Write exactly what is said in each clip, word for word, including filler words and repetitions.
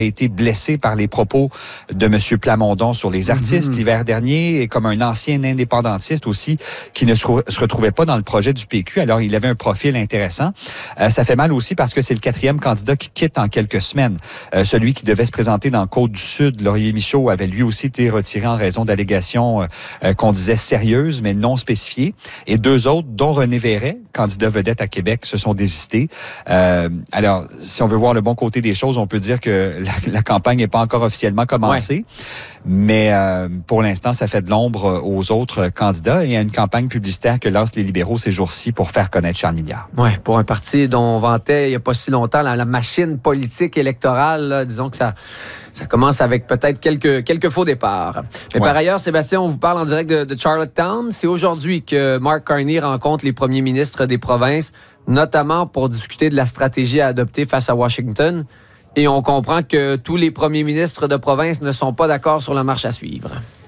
été blessé par les propos de M. Plamondon sur les artistes mm-hmm. l'hiver dernier, et comme un ancien indépendantiste aussi qui ne se, se retrouvait pas dans le projet du P Q. Alors, il avait un profil intéressant. Euh, ça fait mal aussi parce que c'est le quatrième candidat qui quitte en quelques semaines. Euh, celui qui devait se présenter dans Côte-du-Sud, Laurier Michaud, avait lui aussi été retiré en raison d'allégations euh, qu'on disait sérieuses, mais non spécifiées. Et deux autres, dont René Verret, candidat vedette à Québec, se sont désistés. Euh, alors, si on veut voir le bon côté des choses, on peut dire que la La, la campagne n'est pas encore officiellement commencée, ouais. mais euh, pour l'instant, ça fait de l'ombre aux autres candidats. Et il y a une campagne publicitaire que lancent les libéraux ces jours-ci pour faire connaître Charles Milliard. Oui, pour un parti dont on vantait il n'y a pas si longtemps la, la machine politique électorale, là, disons que ça... Ça commence avec peut-être quelques, quelques faux départs. Mais ouais. par ailleurs, Sébastien, on vous parle en direct de, de Charlottetown. C'est aujourd'hui que Mark Carney rencontre les premiers ministres des provinces, notamment pour discuter de la stratégie à adopter face à Washington. Et on comprend que tous les premiers ministres de province ne sont pas d'accord sur la marche à suivre.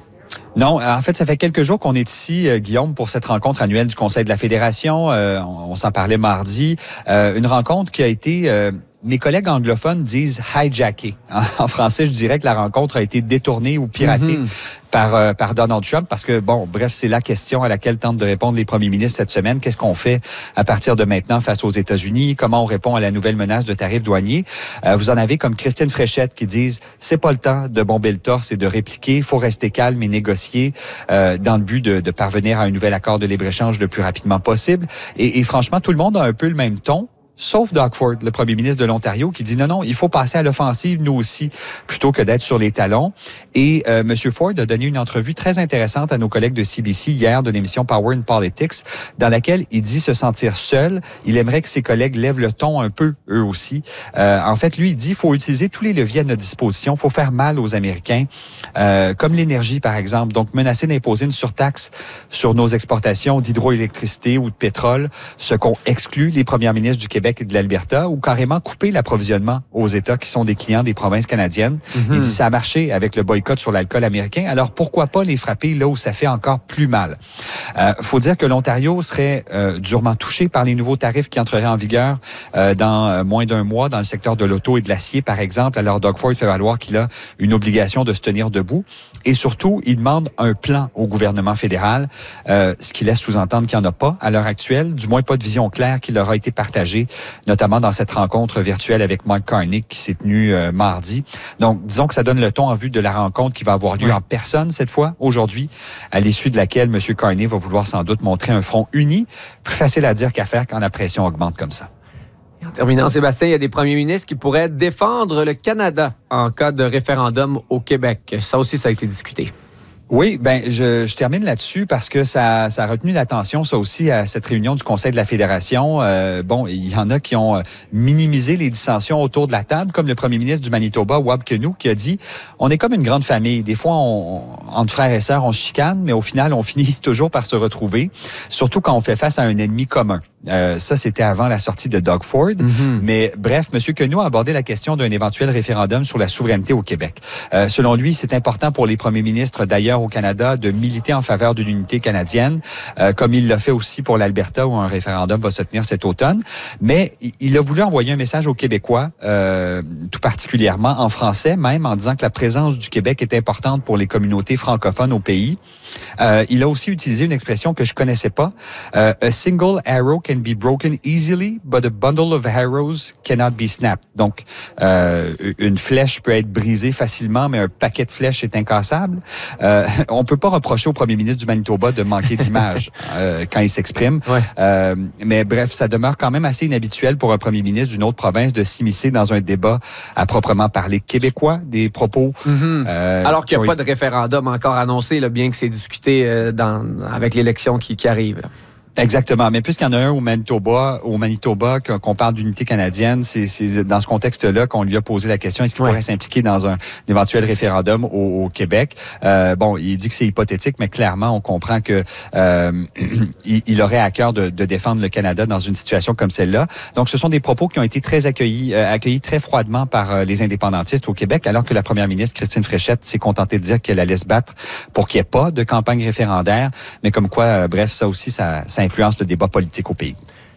Non, en fait, ça fait quelques jours qu'on est ici, euh, Guillaume, pour cette rencontre annuelle du Conseil de la Fédération. Euh, on, on s'en parlait mardi. Euh, une rencontre qui a été... Euh, Mes collègues anglophones disent « hijacké ». En français, je dirais que la rencontre a été détournée ou piratée mm-hmm. par, euh, par Donald Trump parce que, bon, bref, c'est la question à laquelle tentent de répondre les premiers ministres cette semaine. Qu'est-ce qu'on fait à partir de maintenant face aux États-Unis? Comment on répond à la nouvelle menace de tarifs douaniers? Euh, vous en avez comme Christine Fréchette qui disent « c'est pas le temps de bomber le torse et de répliquer. Il faut rester calme et négocier euh, dans le but de, de parvenir à un nouvel accord de libre-échange le plus rapidement possible. » Et, et franchement, tout le monde a un peu le même ton. Sauf Doug Ford, le premier ministre de l'Ontario, qui dit non, non, il faut passer à l'offensive, nous aussi, plutôt que d'être sur les talons. Et euh, M. Ford a donné une entrevue très intéressante à nos collègues de C B C hier de l'émission Power and Politics, dans laquelle il dit se sentir seul. Il aimerait que ses collègues lèvent le ton un peu, eux aussi. Euh, en fait, lui, il dit qu'il faut utiliser tous les leviers à notre disposition. Il faut faire mal aux Américains, euh, comme l'énergie, par exemple. Donc, menacer d'imposer une surtaxe sur nos exportations d'hydroélectricité ou de pétrole, ce qu'ont exclu les premiers ministres du Québec et de l'Alberta, ou carrément couper l'approvisionnement aux États qui sont des clients des provinces canadiennes. Mm-hmm. Il dit ça a marché avec le boycott sur l'alcool américain, alors pourquoi pas les frapper là où ça fait encore plus mal? Euh, faut dire que l'Ontario serait euh, durement touché par les nouveaux tarifs qui entreraient en vigueur euh, dans euh, moins d'un mois dans le secteur de l'auto et de l'acier, par exemple. Alors Doug Ford fait valoir qu'il a une obligation de se tenir debout. Et surtout, il demande un plan au gouvernement fédéral, euh, ce qui laisse sous-entendre qu'il n'y en a pas à l'heure actuelle, du moins pas de vision claire qui leur a été partagée, notamment dans cette rencontre virtuelle avec Mark Carney qui s'est tenue euh, mardi. Donc, disons que ça donne le ton en vue de la rencontre qui va avoir lieu oui. en personne cette fois, aujourd'hui, à l'issue de laquelle M. Carney va vouloir sans doute montrer un front uni. Plus facile à dire qu'à faire quand la pression augmente comme ça. En terminant, Sébastien, il y a des premiers ministres qui pourraient défendre le Canada en cas de référendum au Québec. Ça aussi, ça a été discuté. Oui, ben je, je termine là-dessus parce que ça, ça a retenu l'attention, ça aussi, à cette réunion du Conseil de la Fédération. Euh, bon, il y en a qui ont minimisé les dissensions autour de la table, comme le premier ministre du Manitoba, Wab Kinew, qui a dit « On est comme une grande famille. Des fois, on, on, entre frères et sœurs, on se chicane, mais au final, on finit toujours par se retrouver, surtout quand on fait face à un ennemi commun. » Euh, ça, c'était avant la sortie de Doug Ford. Mm-hmm. Mais bref, M. Kinew a abordé la question d'un éventuel référendum sur la souveraineté au Québec. Euh, selon lui, c'est important pour les premiers ministres d'ailleurs au Canada de militer en faveur de l'unité canadienne, euh, comme il l'a fait aussi pour l'Alberta où un référendum va se tenir cet automne. Mais il a voulu envoyer un message aux Québécois, euh, tout particulièrement en français même, en disant que la présence du Québec est importante pour les communautés francophones au pays. Euh, il a aussi utilisé une expression que je connaissais pas. Euh, A single arrow can be broken easily, but a bundle of arrows cannot be snapped. Donc, euh, une flèche peut être brisée facilement, mais un paquet de flèches est incassable. Euh, on peut pas reprocher au premier ministre du Manitoba de manquer d'image euh, quand il s'exprime. Ouais. Euh, mais bref, ça demeure quand même assez inhabituel pour un premier ministre d'une autre province de s'immiscer dans un débat à proprement parler québécois, des propos. Mm-hmm. Euh, Alors qu'il n'y a pas de référendum encore annoncé, là, bien que c'est discuté euh, dans, avec l'élection qui, qui arrive. Là. Exactement. Mais puisqu'il y en a un au Manitoba, au Manitoba, qu'on parle d'unité canadienne, c'est, c'est dans ce contexte-là qu'on lui a posé la question, est-ce qu'il ouais. pourrait s'impliquer dans un, un éventuel référendum au, au Québec? Euh, bon, il dit que c'est hypothétique, mais clairement, on comprend que euh, il, il aurait à cœur de, de défendre le Canada dans une situation comme celle-là. Donc, ce sont des propos qui ont été très accueillis, euh, accueillis très froidement par euh, les indépendantistes au Québec, alors que la première ministre, Christine Fréchette, s'est contentée de dire qu'elle allait se battre pour qu'il n'y ait pas de campagne référendaire. Mais comme quoi, euh, bref, ça aussi, ça, ça influence le débat politique au pays.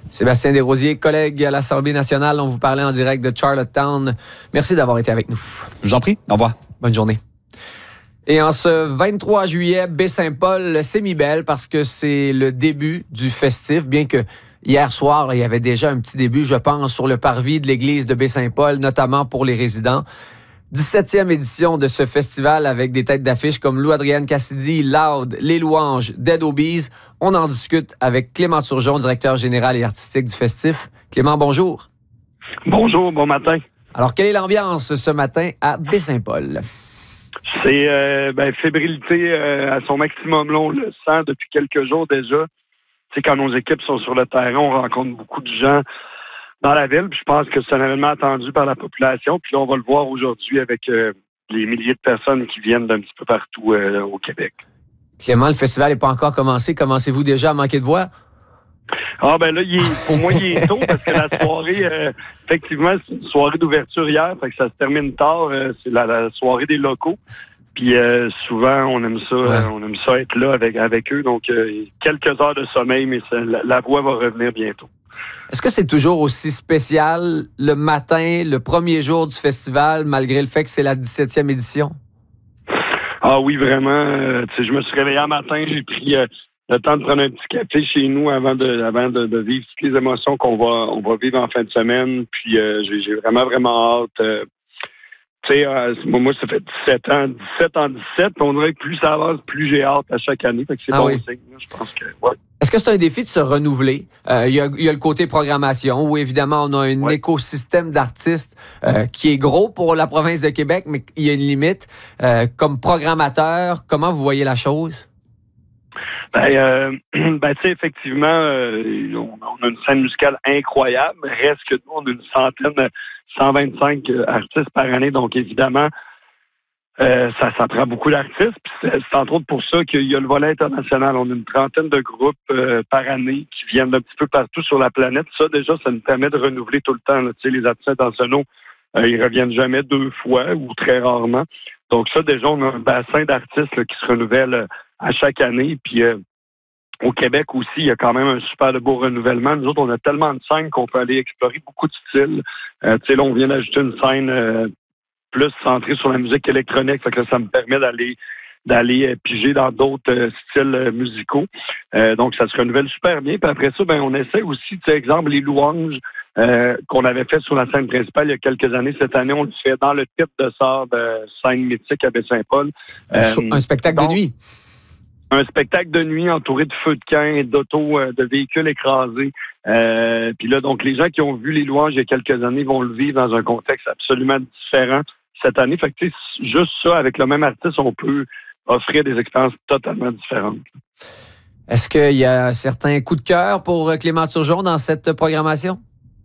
Sébastien Desrosiers, collègue à l'Assemblée nationale, on vous parlait en direct de Charlottetown. Merci d'avoir été avec nous. Je vous en prie. Au revoir. Bonne journée. Et en ce vingt-trois juillet, Baie-Saint-Paul s'est mis belle parce que c'est le début du festif, bien que hier soir, là, il y avait déjà un petit début, je pense, sur le parvis de l'église de Baie-Saint-Paul, notamment pour les résidents. dix-septième édition de ce festival avec des têtes d'affiche comme Lou-Adrienne Cassidy, Loud, Les Louanges, Dead Obies. On en discute avec Clément Turgeon, directeur général et artistique du festif. Clément, bonjour. Bonjour, bon matin. Alors, quelle est l'ambiance ce matin à Baie-Saint-Paul? C'est euh, ben, fébrilité euh, à son maximum. Là, on le sent depuis quelques jours déjà. Tu sais, quand nos équipes sont sur le terrain, on rencontre beaucoup de gens dans la ville. Puis je pense que c'est un événement attendu par la population. Puis là, on va le voir aujourd'hui avec euh, les milliers de personnes qui viennent d'un petit peu partout euh, au Québec. Clément, le festival n'est pas encore commencé. Commencez-vous déjà à manquer de voix? Ah ben là, il est, pour moi, il est tôt parce que la soirée, euh, effectivement, c'est une soirée d'ouverture hier, fait que ça se termine tard. Euh, c'est la, la soirée des locaux. Puis euh, souvent, on aime ça, ouais. euh, on aime ça être là avec avec eux. Donc euh, quelques heures de sommeil, mais ça, la, la voix va revenir bientôt. Est-ce que c'est toujours aussi spécial le matin, le premier jour du festival, malgré le fait que c'est la dix-septième édition? Ah oui, vraiment. Euh, tu sais, je me suis réveillé un matin, j'ai pris euh, le temps de prendre un petit café chez nous avant de avant de, de vivre toutes les émotions qu'on va on va vivre en fin de semaine. Puis euh, j'ai, j'ai vraiment, vraiment hâte. Euh, tu sais, euh, moi, ça fait dix-sept ans, dix-sept en dix-sept, puis on dirait que plus ça avance, plus j'ai hâte à chaque année. Fait que c'est ah bon oui. signe. Je pense que, ouais. Est-ce que c'est un défi de se renouveler? Il euh, y, y a le côté programmation, où évidemment, on a un ouais. écosystème d'artistes euh, qui est gros pour la province de Québec, mais il y a une limite. Euh, comme programmateur, comment vous voyez la chose? Ben, euh, ben tu sais, effectivement, euh, on, on a une scène musicale incroyable. Reste que nous, on a une centaine, cent vingt-cinq artistes par année. Donc, évidemment, euh, ça, ça prend beaucoup d'artistes. Puis c'est, c'est entre autres pour ça qu'il y a le volet international. On a une trentaine de groupes euh, par année qui viennent d'un petit peu partout sur la planète. Ça, déjà, ça nous permet de renouveler tout le temps. Là. Tu sais, les artistes internationaux, euh, ils reviennent jamais deux fois ou très rarement. Donc, ça, déjà, on a un bassin d'artistes là, qui se renouvellent euh, à chaque année. Puis euh, au Québec aussi, il y a quand même un super de beau renouvellement. Nous autres, on a tellement de scènes qu'on peut aller explorer beaucoup de styles. Euh, tu sais, là, on vient d'ajouter une scène euh, plus centrée sur la musique électronique. Fait que là, ça me permet d'aller d'aller euh, piger dans d'autres euh, styles euh, musicaux. Euh, donc, ça se renouvelle super bien. Puis après ça, ben on essaie aussi, tu sais, exemple, les louanges euh, qu'on avait fait sur la scène principale il y a quelques années. Cette année, on le fait dans le titre de sort de scène mythique à Baie-Saint-Paul. Euh, un spectacle donc, de nuit. Un spectacle de nuit entouré de feux de camp, d'autos, euh, de véhicules écrasés. Euh, Puis là, donc, les gens qui ont vu les louanges il y a quelques années vont le vivre dans un contexte absolument différent cette année. Fait que, tu sais, juste ça, avec le même artiste, on peut offrir des expériences totalement différentes. Est-ce qu'il y a certains coups de cœur pour Clément Turgeon dans cette programmation?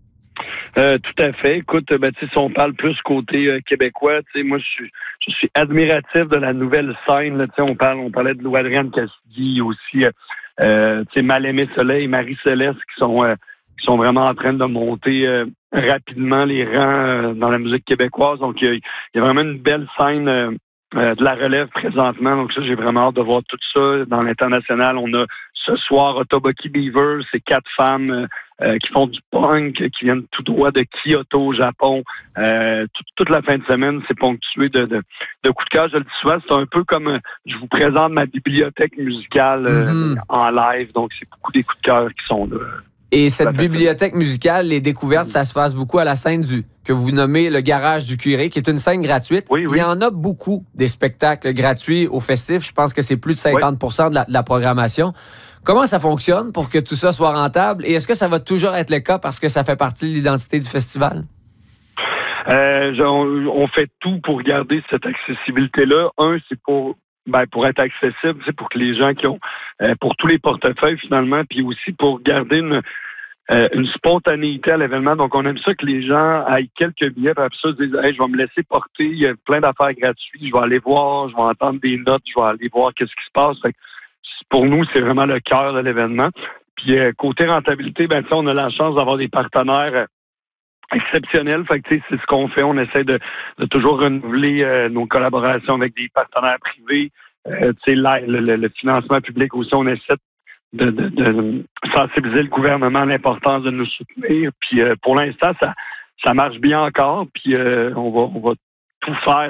Euh, tout à fait. Écoute, ben, si on parle plus côté euh, québécois, moi, je suis, je suis admiratif de la nouvelle scène. Là, on parle, on parlait de Lou-Adrienne Cassidy aussi, euh, Mal-Aimé Soleil, Marie-Céleste, qui sont, euh, qui sont vraiment en train de monter euh, rapidement les rangs euh, dans la musique québécoise. Donc, il y, y a vraiment une belle scène euh, euh, de la relève présentement. Donc, ça, j'ai vraiment hâte de voir tout ça. Dans l'international, on a ce soir Otoboki Beaver, c'est quatre femmes euh, qui font du punk, qui viennent tout droit de Kyoto au Japon. Euh, tout, toute la fin de semaine, c'est ponctué de, de, de coups de cœur. Je le dis souvent, c'est un peu comme euh, je vous présente ma bibliothèque musicale euh, mm-hmm. en live. Donc, c'est beaucoup des coups de cœur qui sont là. Et cette bibliothèque musicale, les découvertes, ça se passe beaucoup à la scène du que vous nommez le Garage du Curé, qui est une scène gratuite. Oui, oui. Il y en a beaucoup des spectacles gratuits au festif. Je pense que c'est plus de cinquante pour cent oui. de, la, de la programmation. Comment ça fonctionne pour que tout ça soit rentable? Et est-ce que ça va toujours être le cas parce que ça fait partie de l'identité du festival? Euh, on, on fait tout pour garder cette accessibilité-là. Un, c'est pour ben, pour être accessible, c'est pour que les gens qui ont, euh, pour tous les portefeuilles finalement, puis aussi pour garder une euh, une spontanéité à l'événement. Donc, on aime ça que les gens aient quelques billets, puis après ça, se disent, hey, je vais me laisser porter, il y a plein d'affaires gratuites, je vais aller voir, je vais entendre des notes, je vais aller voir qu'est-ce qui se passe. Fait que pour nous, c'est vraiment le cœur de l'événement. Puis, euh, côté rentabilité, ben, on a la chance d'avoir des partenaires euh, exceptionnels. Fait que, c'est ce qu'on fait. On essaie de, de toujours renouveler euh, nos collaborations avec des partenaires privés. Euh, le, le, le financement public aussi, on essaie de, de, de sensibiliser le gouvernement à l'importance de nous soutenir. Puis euh, pour l'instant, ça, ça marche bien encore. Puis euh, on va, on va tout faire